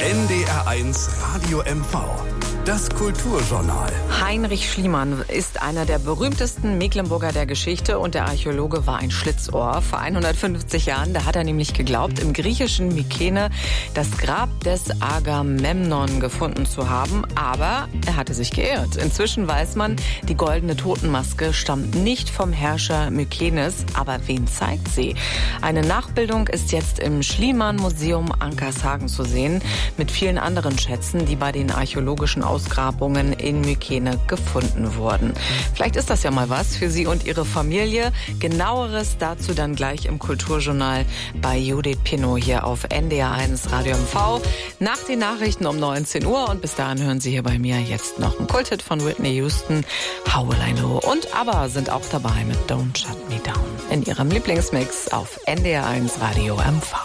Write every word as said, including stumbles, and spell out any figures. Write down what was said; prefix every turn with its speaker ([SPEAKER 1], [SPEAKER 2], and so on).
[SPEAKER 1] N D R eins Radio M V. Das Kulturjournal.
[SPEAKER 2] Heinrich Schliemann ist einer der berühmtesten Mecklenburger der Geschichte und der Archäologe war ein Schlitzohr. Vor hundertfünfzig Jahren, da hat er nämlich geglaubt, im griechischen Mykene das Grab des Agamemnon gefunden zu haben. Aber er hatte sich geirrt. Inzwischen weiß man, die goldene Totenmaske stammt nicht vom Herrscher Mykenes. Aber wen zeigt sie? Eine Nachbildung ist jetzt im Schliemann-Museum Ankershagen zu sehen, mit vielen anderen Schätzen, die bei den archäologischen Ausgrabungen in Mykene gefunden wurden. Vielleicht ist das ja mal was für Sie und Ihre Familie. Genaueres dazu dann gleich im Kulturjournal bei Judith Pinot hier auf N D R eins Radio M V. Nach den Nachrichten um neunzehn Uhr und bis dahin hören Sie hier bei mir jetzt noch einen Kulthit von Whitney Houston. How Will I Know? Und ABBA sind auch dabei mit Don't Shut Me Down in ihrem Lieblingsmix auf N D R eins Radio M V.